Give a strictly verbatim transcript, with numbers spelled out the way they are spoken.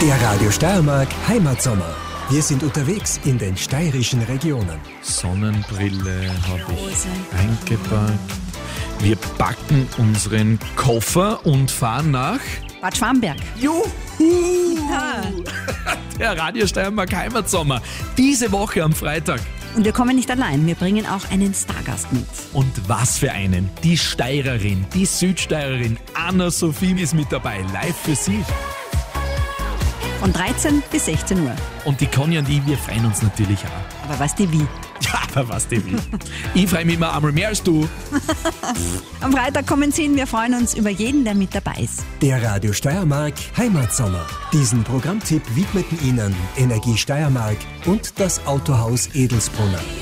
Der Radio Steiermark Heimatsommer. Wir sind unterwegs in den steirischen Regionen. Sonnenbrille habe ich eingepackt. Wir packen unseren Koffer und fahren nach Bad Schwamberg. Juhu! Ja. Der Radio Steiermark Heimatsommer. Diese Woche am Freitag. Und wir kommen nicht allein, wir bringen auch einen Stargast mit. Und was für einen? Die Steirerin, die Südsteirerin Anna-Sophie ist mit dabei, live für Sie. Von dreizehn bis sechzehn Uhr. Und die Conny und ich, wir freuen uns natürlich auch. Aber weißt du wie? Ja, aber was die will. Ich freue mich immer einmal mehr als du. Am Freitag kommen Sie und wir freuen uns über jeden, der mit dabei ist. Der Radio Steiermark Heimatsommer. Diesen Programmtipp widmeten Ihnen Energie Steiermark und das Autohaus Edelsbrunner.